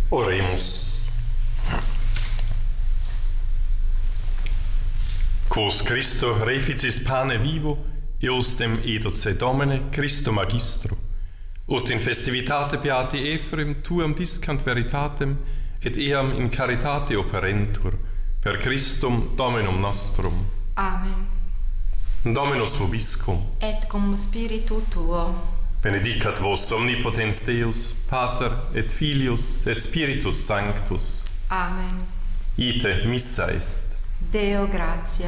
Oremus. Quos Christo reficis pane vivo, eostem edoce Domine Christo Magistro, ut in festivitate beati Ephrem tuam discant veritatem, et eam in caritate operentur, per Christum Dominum nostrum. Amen. Dominus vobiscum. Et cum spiritu tuo. Benedicat vos omnipotens Deus, Pater et Filius et Spiritus Sanctus. Amen. Ite missa est. Deo gratia.